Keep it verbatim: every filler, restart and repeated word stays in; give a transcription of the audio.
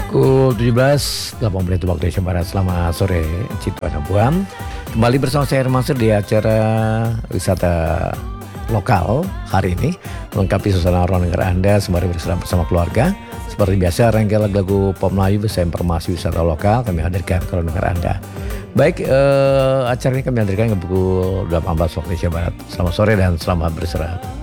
Pukul tujuh belas delapan menit waktu Indonesia Barat. Selamat sore Cituan Abuan. Kembali bersama saya Herman Sir di acara wisata lokal hari ini, melengkapi suasana ruang dengar Anda sembari bersenang bersama keluarga. Seperti biasa, rangkaian lagu-lagu pop Melayu bersama informasi wisata lokal kami hadirkan ke ruang dengar Anda. Baik, eh, acara ini kami hadirkan ke pukul delapan belas waktu Indonesia Barat. Selamat sore dan selamat beristirahat.